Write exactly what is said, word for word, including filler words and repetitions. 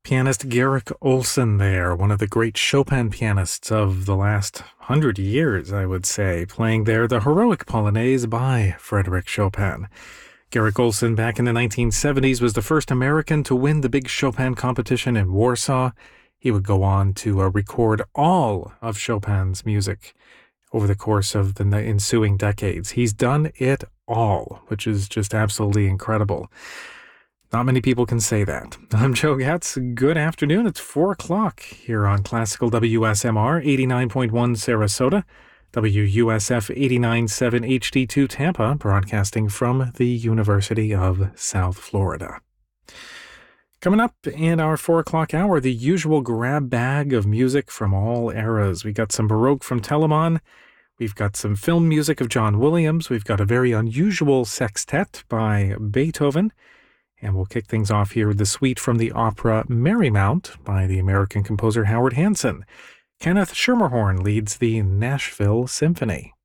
Pianist Garrick Olson there, one of the great Chopin pianists of the last hundred years, I would say, playing there the Heroic Polonaise by Frédéric Chopin. Garrick Olson, back in the nineteen seventies, was the first American to win the big Chopin competition in Warsaw. He would go on to uh, record all of Chopin's music over the course of the ensuing decades. He's done it all, which is just absolutely incredible. Not many people can say that. I'm Joe Gatz. Good afternoon. It's four o'clock here on Classical W S M R eighty-nine point one Sarasota, W U S F eighty-nine point seven H D two Tampa, broadcasting from the University of South Florida. Coming up in our four o'clock hour, the usual grab bag of music from all eras. We got some Baroque from Telemann. We've got some film music of John Williams. We've got a very unusual sextet by Beethoven. And we'll kick things off here with the suite from the opera Marymount by the American composer Howard Hanson. Kenneth Schermerhorn leads the Nashville Symphony.